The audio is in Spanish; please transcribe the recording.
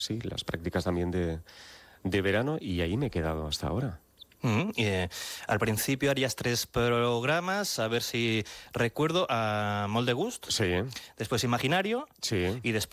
sí, las prácticas también de verano, y ahí me he quedado hasta ahora. Al principio harías 3 programas, a ver si recuerdo, a Molt de Gust, Sí, después Imaginario sí. y después